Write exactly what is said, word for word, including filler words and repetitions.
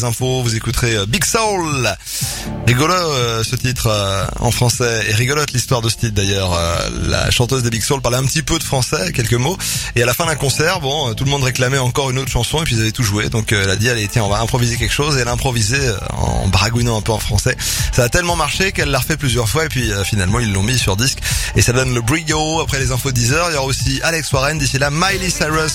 Infos, vous écouterez Big Soul. Rigolo euh, ce titre euh, en français, et rigolote l'histoire de ce titre d'ailleurs. Euh, la chanteuse des Big Soul parlait un petit peu de français, quelques mots, et à la fin d'un concert, bon, euh, tout le monde réclamait encore une autre chanson et puis ils avaient tout joué, donc euh, elle a dit allez tiens on va improviser quelque chose, et elle a improvisé euh, en baragouinant un peu en français. Ça a tellement marché qu'elle l'a refait plusieurs fois et puis euh, finalement ils l'ont mis sur disque et ça donne le brio. Après les infos de dix heures, il y aura aussi Alex Warren, d'ici là Miley Cyrus.